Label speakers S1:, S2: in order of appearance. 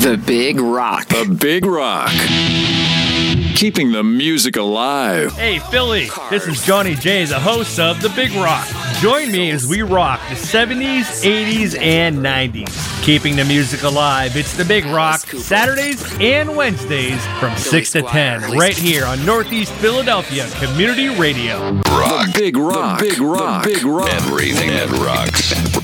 S1: The Big Rock.
S2: The Big Rock. Keeping the music alive.
S3: Hey, Philly, this is Johnny J, the host of The Big Rock. Join me as we rock the 70s, 80s, and 90s. Keeping the music alive, it's The Big Rock, Saturdays and Wednesdays from 6 to 10, right here on Northeast Philadelphia Community Radio.
S2: The Big Rock. The Big Rock. The Big Rock.
S4: Everything that rocks.